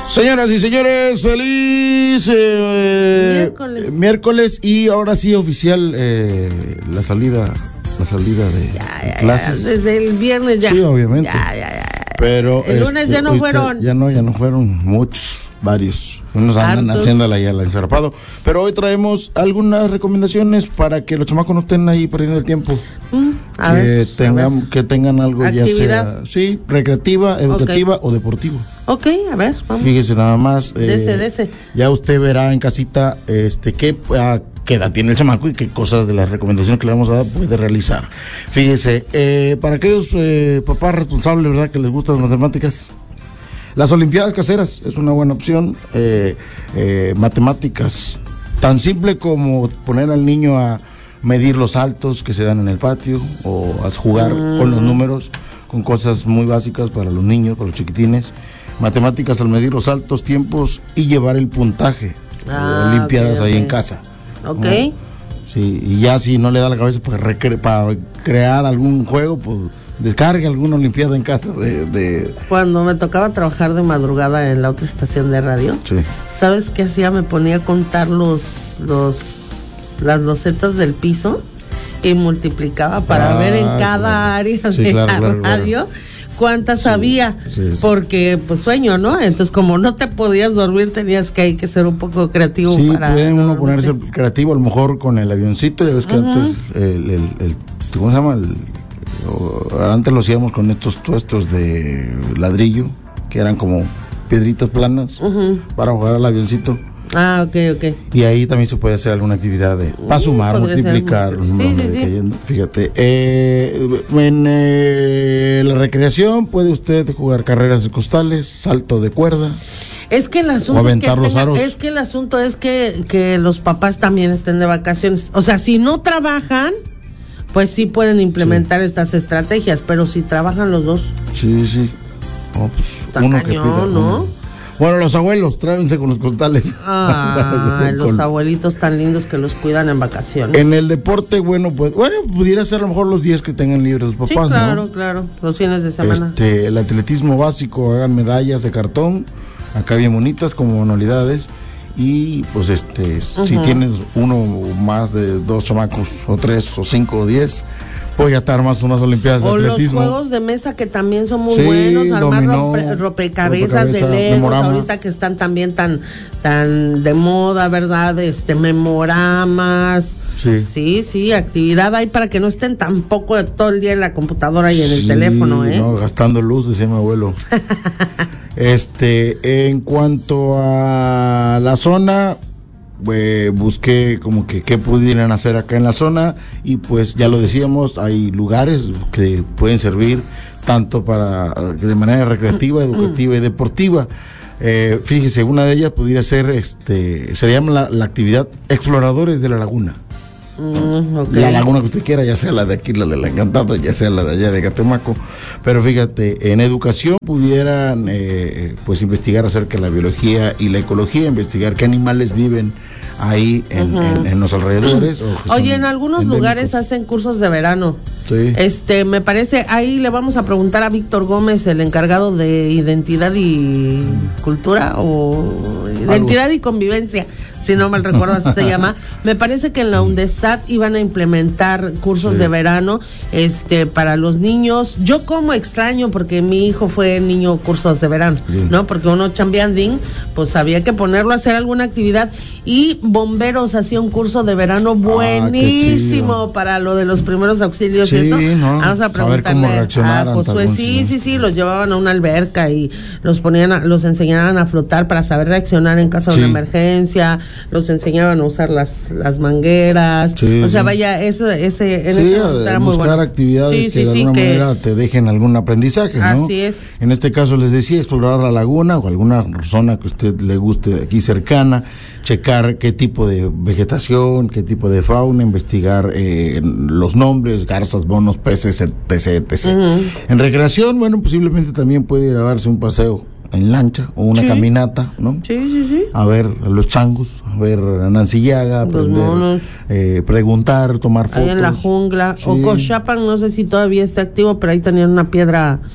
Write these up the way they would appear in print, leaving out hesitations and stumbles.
Señoras y señores, feliz miércoles y ahora sí oficial la salida de clases. Desde el viernes ya. Sí, obviamente. Ya. Pero el lunes ya no fueron. Ya no fueron muchos, varios. Unos andan haciéndola ya la ensarpado. Pero hoy traemos algunas recomendaciones para que los chamacos no estén ahí perdiendo el tiempo. Que tengan algo actividad. Ya sea, recreativa, educativa o deportiva. Ok, a ver, vamos. Fíjese nada más. Dese. Ya usted verá en casita qué edad tiene el chamaco y qué cosas de las recomendaciones que le vamos a dar puede realizar. Fíjese, para aquellos papás responsables, ¿verdad?, que les gustan las matemáticas, las olimpiadas caseras es una buena opción. Matemáticas, tan simple como poner al niño a medir los saltos que se dan en el patio o a jugar con los números, con cosas muy básicas para los niños, para los chiquitines. Matemáticas al medir los saltos, tiempos y llevar el puntaje. Olimpiadas ahí en casa. Ok. ¿No? Sí, y ya si no le da la cabeza para crear algún juego, pues descargue alguna olimpiada en casa de... Cuando me tocaba trabajar de madrugada en la otra estación de radio, sí. ¿Sabes qué hacía? Me ponía a contar las losetas del piso y multiplicaba para ver en cada área de la radio cuántas había, porque pues sueño, ¿no? Entonces como no te podías dormir tenías que ser un poco creativo. Sí, puede uno ponerse creativo, a lo mejor con el avioncito, ya ves que antes ¿cómo se llama? Antes lo hacíamos con estos tuestos de ladrillo, que eran como piedritas planas para jugar al avioncito. Ok. Y ahí también se puede hacer alguna actividad para sumar, multiplicar. Sí. Fíjate, en la recreación puede usted jugar carreras de costales, salto de cuerda. Es que el asunto es que los papás también estén de vacaciones. O sea, si no trabajan, pues sí pueden implementar estas estrategias, pero si trabajan los dos. Sí. Oh, pues, uno cañón, que pida, ¿no? Bueno, los abuelos, trávense con los costales. Los abuelitos tan lindos que los cuidan en vacaciones. En el deporte, pudiera ser a lo mejor los días que tengan libres los papás, sí, claro, ¿no? Claro, los fines de semana. El atletismo básico, hagan medallas de cartón, acá bien bonitas, como manualidades. Y pues si tienes uno o más de 2 chamacos, o 3, o 5, o 10, puede estar más unas olimpiadas de atletismo. O los juegos de mesa que también son muy buenos, armar rompecabezas de Legos, ahorita que están también tan de moda, ¿verdad? Memoramas. Sí, actividad hay para que no estén tampoco todo el día en la computadora y en el teléfono, no, gastando luz, decía mi abuelo. En cuanto a la zona, busqué como que qué pudieran hacer acá en la zona y pues ya lo decíamos, hay lugares que pueden servir tanto de manera recreativa, educativa y deportiva. Fíjese, una de ellas pudiera ser, se llama la actividad Exploradores de la Laguna. La laguna que usted quiera, ya sea la de aquí, la de la Encantada, ya sea la de allá de Catemaco, pero fíjate, en educación pudieran pues investigar acerca de la biología y la ecología, investigar qué animales viven ahí en los alrededores. Oye, en algunos lugares hacen cursos de verano. Sí. Me parece, ahí le vamos a preguntar a Víctor Gómez, el encargado de identidad y cultura, o identidad y convivencia, si no mal recuerdo así se llama. Me parece que en la UNDESAT iban a implementar cursos de verano para los niños. Yo como extraño, porque mi hijo fue niño cursos de verano, ¿no? Porque uno chambeandín, pues había que ponerlo a hacer alguna actividad. Y bomberos hacía un curso de verano buenísimo para lo de los primeros auxilios. Sí, ¿no? Vamos a preguntarle a Josué. Sí, los llevaban a una alberca y los enseñaban a flotar para saber reaccionar en caso de una emergencia, los enseñaban a usar las mangueras, vaya, era muy bueno. Buscar actividades que de alguna manera te dejen algún aprendizaje, ¿no? Así es. En este caso les decía, explorar la laguna o alguna zona que a usted le guste aquí cercana, checar qué tipo de vegetación, qué tipo de fauna, investigar los nombres, garzas, monos, peces, etc. En recreación, posiblemente también puede ir a darse un paseo en lancha o una caminata, ¿no? Sí. A ver a los changos, a ver a Nancy Llaga, aprender, preguntar, tomar fotos. Ahí en la jungla. O Cochapan, no sé si todavía está activo, pero ahí tenían una piedra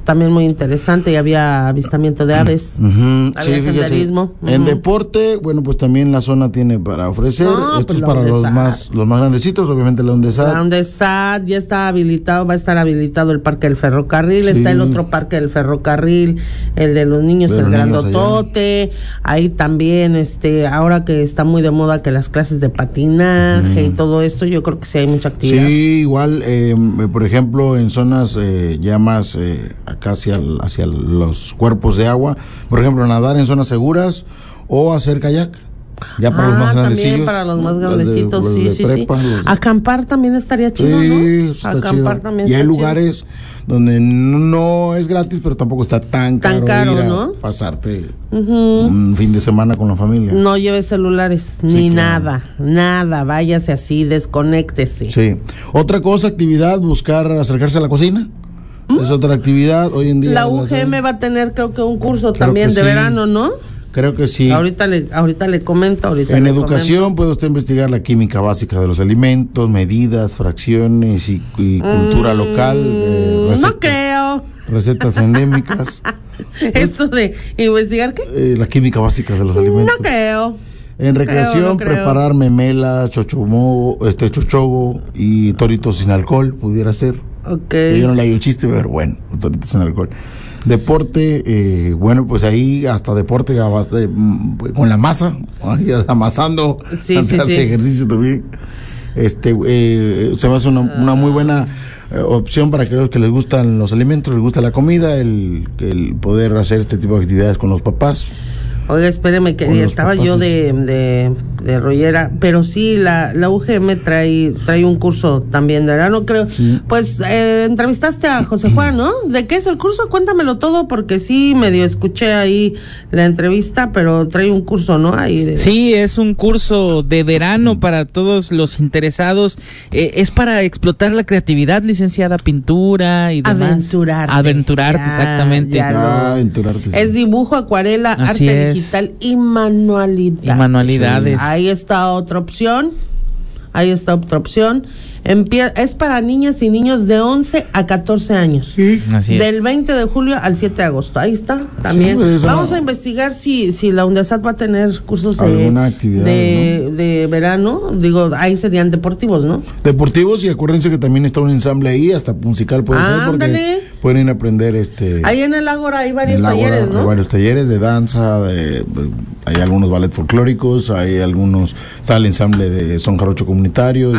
también muy interesante, y había avistamiento de aves, había senderismo. En deporte, bueno, pues también la zona tiene para ofrecer, esto pues es para los más grandecitos, obviamente la UNDESAT. La UNDESAT ya está habilitado, va a estar habilitado el Parque del Ferrocarril, está el otro Parque del Ferrocarril, el de los niños, el grandotote, ahí también, ahora que está muy de moda que las clases de patinaje y todo esto, yo creo que sí hay mucha actividad. Sí, igual, por ejemplo, en zonas ya más acá hacia los cuerpos de agua, por ejemplo, nadar en zonas seguras o hacer kayak. Ya para los más grandecitos. También para los más grandecitos, sí. Acampar también estaría chido, ¿no? Acampar también. Y hay lugares donde no es gratis, pero tampoco está tan caro ir a, ¿no?, pasarte un fin de semana con la familia. No lleves celulares, ni nada, váyase así, desconéctese. Sí. Otra cosa, actividad, buscar acercarse a la cocina. Es otra actividad hoy en día. La UGM va a tener, creo que un curso también de verano, ¿no? Creo que sí. Ahorita le comento. En educación puede usted investigar la química básica de los alimentos, medidas, fracciones y cultura local. No creo. Recetas endémicas. ¿Esto de investigar qué? La química básica de los alimentos. No creo. En recreación, preparar memela, chochogo y toritos sin alcohol, pudiera ser. Okay. Yo no le hago chiste, pero bueno, toritos sin alcohol. Deporte, bueno, pues ahí hasta deporte con la masa, amasando, hace ejercicio también. Se me hace una muy buena opción para aquellos que les gustan los alimentos, les gusta la comida, el poder hacer este tipo de actividades con los papás. Oiga, espéreme, que estaba yo de rollera, pero sí, la UGM trae un curso también de verano, creo. Sí. Pues entrevistaste a José Juan, ¿no? ¿De qué es el curso? Cuéntamelo todo, porque sí, medio escuché ahí la entrevista, pero trae un curso, ¿no? Sí, es un curso de verano para todos los interesados. Es para explotar la creatividad, licenciada, pintura y demás. Aventurarte, exactamente. Aventurarte. Es dibujo, acuarela, así arte es. digital y manualidades. Ahí está otra opción. Es para niñas y niños de 11 a 14 años. Sí. Así Del 20 de julio al 7 de agosto. Ahí está también. Sí, vamos a investigar si la UNDESAT va a tener cursos de verano. Digo, ahí serían deportivos, ¿no? Deportivos, y acuérdense que también está un ensamble ahí, hasta musical puede ser, porque pueden aprender Ahí en el Ágora hay varios talleres, ¿no? Hay varios talleres de danza, hay algunos ballet folclóricos, está el ensamble de son jarocho comunitario.